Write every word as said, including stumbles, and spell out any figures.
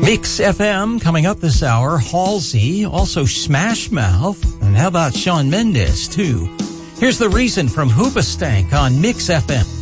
Mix F M coming up this hour. Halsey, also Smash Mouth, and how about Shawn Mendes too? Here's The Reason from Hoobastank on Mix F M.